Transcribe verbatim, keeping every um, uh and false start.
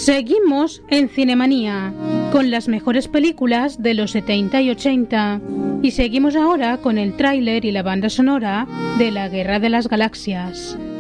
Seguimos en Cinemanía con las mejores películas de los setenta y ochenta y seguimos ahora con el tráiler y la banda sonora de La Guerra de las Galaxias.